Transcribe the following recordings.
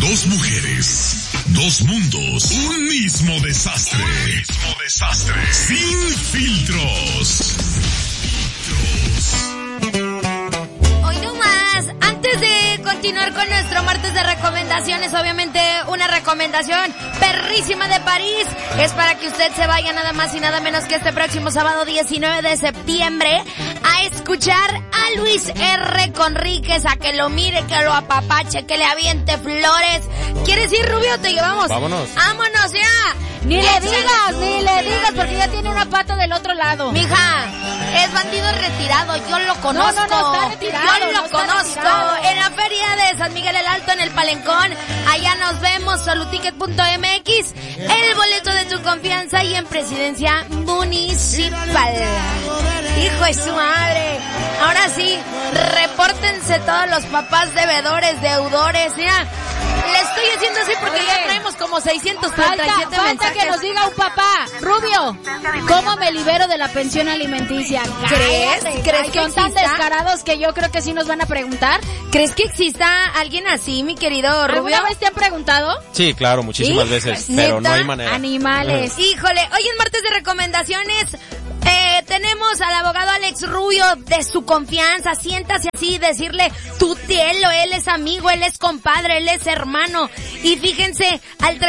Dos mujeres, dos mundos, un mismo desastre. Sin filtros. Hoy no más. Antes de continuar con nuestro martes de recomendaciones, obviamente una recomendación perrísima de París es para que usted se vaya nada más y nada menos que este próximo sábado 19 de septiembre a escuchar a Luis R. Conríquez, a que lo mire, que lo apapache, que le aviente flores. ¿Quieres ir, Rubio? Te llevamos. Vámonos. ¡Vámonos ya! Ni le digas, porque ya tiene una pata del otro lado. Mija, es bandido retirado, yo lo conozco. No, está retirado. Yo lo conozco. En la feria de San Miguel el Alto, en el Palencón. Allá nos vemos, soluticket.mx. El boleto de tu confianza y en Presidencia Municipal. Hijo de su madre. Ahora sí, repórtense todos los papás deudores. Mira, le estoy haciendo así porque ya traemos como 637 falta mensajes. que nos diga un papá. Rubio, ¿cómo me libero de la pensión alimenticia? ¿Crees que son tan exista? descarados que yo creo que sí nos van a preguntar? ¿Crees que exista alguien así, mi querido Rubio? ¿Alguna vez te han preguntado? Sí, claro, muchísimas veces, pero no hay manera. Animales. Híjole, hoy en martes de recomendaciones tenemos al abogado Alex Rubio de su confianza. Siéntase así, decirle tutelo, él es amigo, él es compadre, él es hermano. Y fíjense, al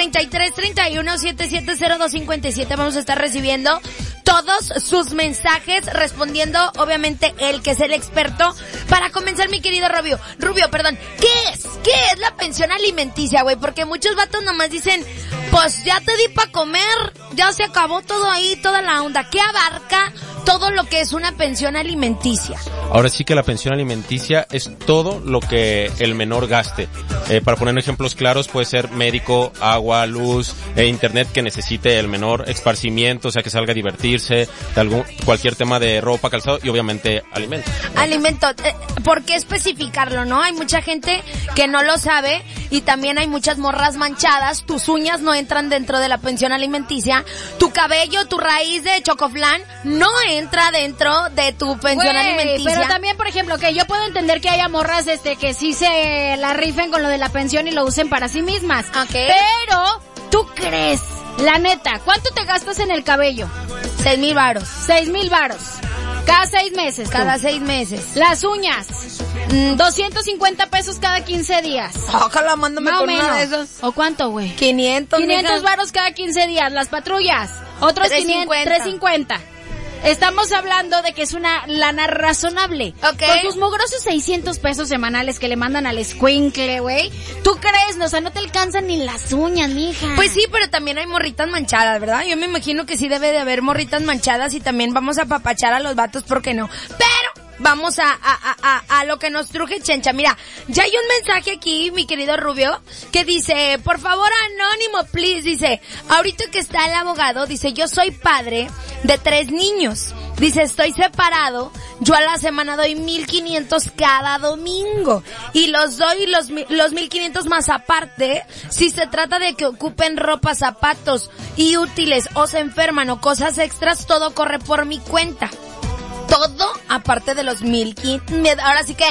3331-770257 vamos a estar recibiendo todos sus mensajes, respondiendo obviamente él, que es el experto. Para comenzar, mi querido Rubio, ¿qué es la pensión alimenticia, güey? Porque muchos vatos nomás dicen, pues ya te di para comer, ya se acabó todo ahí, toda la onda. ¿Qué abarca todo lo que es una pensión alimenticia? Ahora sí que la pensión alimenticia es todo lo que el menor gaste. Para poner ejemplos claros, puede ser médico, agua, luz, internet que necesite el menor, esparcimiento, o sea que salga a divertirse, cualquier tema de ropa, calzado y obviamente alimento. Alimento, ¿por qué especificarlo, no? Hay mucha gente que no lo sabe y también hay muchas morras manchadas. Tus uñas no entran dentro de la pensión alimenticia, tu cabello, tu raíz de chocoflán no entra dentro de tu pensión alimenticia. Pero también, por ejemplo, que yo puedo entender que haya morras que sí se la rifen con lo de la pensión y lo usen para sí mismas. Okay. Pero, ¿tú crees? La neta, ¿cuánto te gastas en el cabello? 6,000 varos. 6,000 varos. Cada 6 meses. Cada 6 meses. Las uñas. 250 pesos cada 15 días. Ojalá, mándame Más o con uno menos. de esos. ¿O cuánto, güey? 500 varos cada 15 días. Las patrullas. Otros 350. Estamos hablando de que es una lana razonable. Okay. Con tus mugrosos 600 pesos semanales que le mandan al escuincle, güey. ¿Tú crees? O sea, no te alcanzan ni las uñas, mija. Pues sí, pero también hay morritas manchadas, ¿verdad? Yo me imagino que sí debe de haber morritas manchadas y también vamos a apapachar a los vatos, ¿por qué no? Pero vamos a lo que nos truje Chencha. Mira, ya hay un mensaje aquí, mi querido Rubio, que dice, por favor, anónimo, please, dice, ahorita que está el abogado, dice, yo soy padre de 3 niños. Dice, estoy separado, yo a la semana doy 1,500 cada domingo. Y los doy los 1,500 más aparte, si se trata de que ocupen ropa, zapatos y útiles, o se enferman o cosas extras, todo corre por mi cuenta. Todo aparte de los 1,500, ahora sí que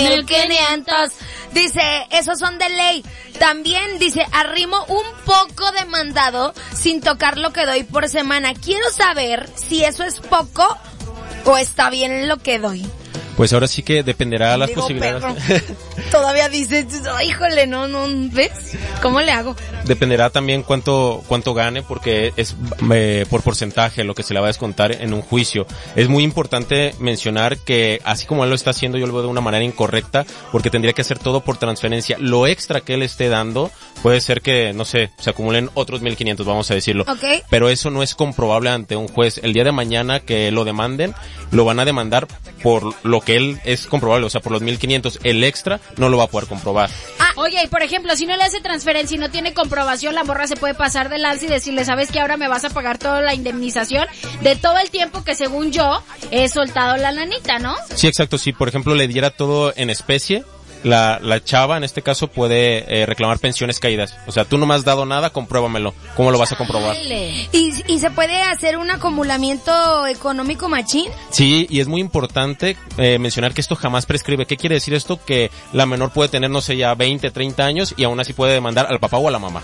1,500. Dice, esos son de ley. También dice, arrimo un poco de mandado sin tocar lo que doy por semana. Quiero saber si eso es poco o está bien lo que doy. Pues ahora sí que dependerá de las posibilidades. Todavía dices, oh, híjole, no, ¿ves? ¿Cómo le hago? Dependerá también cuánto gane, porque es por porcentaje lo que se le va a descontar en un juicio. Es muy importante mencionar que así como él lo está haciendo, yo lo veo de una manera incorrecta, porque tendría que hacer todo por transferencia. Lo extra que él esté dando puede ser que, no sé, se acumulen otros 1,500, vamos a decirlo. Okay. Pero eso no es comprobable ante un juez. El día de mañana que lo demanden, lo van a demandar por lo que él es comprobable, o sea, por los 1,500. El extra no lo va a poder comprobar. Oye, y por ejemplo, si no le hace transferencia y no tiene comprobación, la morra se puede pasar del alza y decirle, ¿sabes qué? Ahora me vas a pagar toda la indemnización de todo el tiempo que, según yo, he soltado la lanita, ¿no? Sí, exacto. Si, por ejemplo, le diera todo en especie, la chava en este caso puede reclamar pensiones caídas. O sea, tú no me has dado nada, compruébamelo. ¿Cómo lo vas a comprobar? ¿Y se puede hacer un acumulamiento económico machín? Sí, y es muy importante mencionar que esto jamás prescribe. ¿Qué quiere decir esto? Que la menor puede tener, no sé, ya 20, 30 años y aún así puede demandar al papá o a la mamá.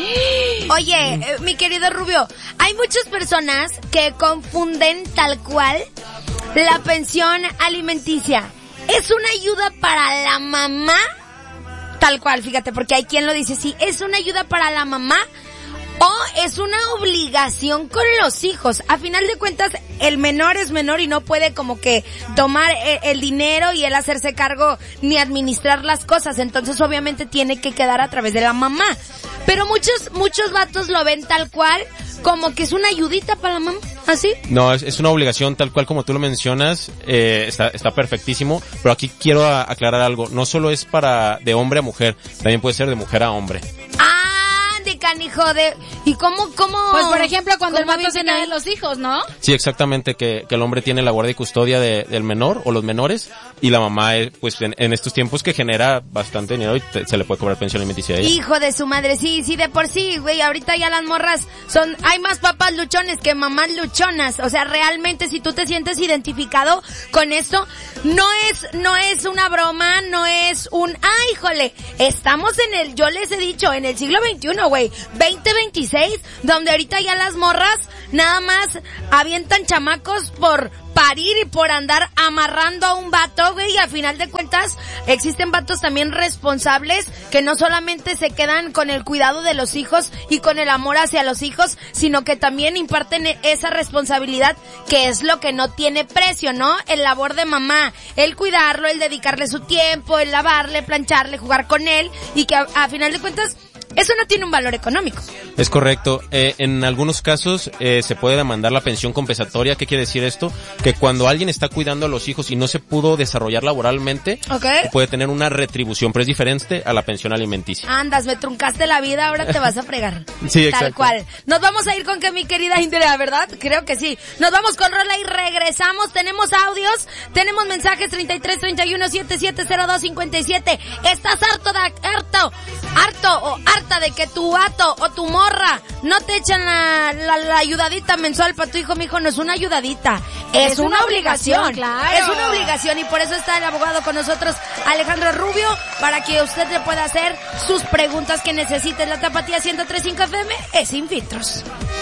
Oye, mi querido Rubio, hay muchas personas que confunden tal cual la pensión alimenticia. ¿Es una ayuda para la mamá? Tal cual, fíjate, porque hay quien lo dice, sí, ¿es una ayuda para la mamá o es una obligación con los hijos? A final de cuentas, el menor es menor y no puede como que tomar el dinero y él hacerse cargo ni administrar las cosas, entonces obviamente tiene que quedar a través de la mamá. Pero muchos vatos lo ven tal cual, como que es una ayudita para la mamá, ¿así? No, es una obligación tal cual como tú lo mencionas, está perfectísimo, pero aquí quiero aclarar algo, no solo es de hombre a mujer, también puede ser de mujer a hombre. Canijo ¿y cómo? Pues por ejemplo cuando el vato se cae de los hijos, ¿no? Sí, exactamente, que el hombre tiene la guardia y custodia del menor o los menores y la mamá pues en estos tiempos que genera bastante dinero y se le puede cobrar pensión alimenticia a ella. Hijo de su madre, sí, de por sí, güey, ahorita ya las morras hay más papás luchones que mamás luchonas, o sea, realmente si tú te sientes identificado con esto, no es una broma, no es híjole, estamos yo les he dicho, en el siglo XXI, güey, 2026, donde ahorita ya las morras nada más avientan chamacos por parir y por andar amarrando a un vato, güey, y a final de cuentas existen vatos también responsables que no solamente se quedan con el cuidado de los hijos y con el amor hacia los hijos, sino que también imparten esa responsabilidad que es lo que no tiene precio, ¿no? El labor de mamá, el cuidarlo, el dedicarle su tiempo, el lavarle, plancharle, jugar con él y que a final de cuentas eso no tiene un valor económico. Es correcto. En algunos casos se puede demandar la pensión compensatoria. ¿Qué quiere decir esto? Que cuando alguien está cuidando a los hijos y no se pudo desarrollar laboralmente, puede tener una retribución, pero es diferente a la pensión alimenticia. Andas, me truncaste la vida, ahora te vas a fregar. Sí, exacto. Tal cual. Nos vamos a ir con que mi querida Indira, ¿verdad? Creo que sí. Nos vamos con rola y regresamos. Tenemos audios, tenemos mensajes 33 31 7702 57. ¿Estás harto de que tu vato o tu morra no te echan la ayudadita mensual para tu hijo? Mijo, no es una ayudadita, es una obligación, claro. Es una obligación y por eso está el abogado con nosotros, Alejandro Rubio, para que usted le pueda hacer sus preguntas que necesite. La Tapatía 103.5 FM es sin filtros.